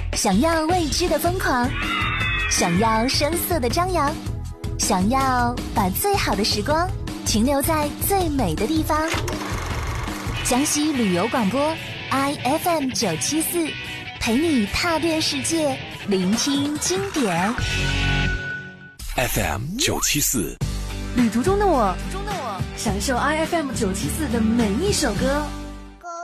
想要未知的疯狂，想要声色的张扬，想要把最好的时光停留在最美的地方。江西旅游广播 IFM 974，陪你踏遍世界，聆听经典。 FM 974， 旅途中的我，享受 IFM 974的每一首歌。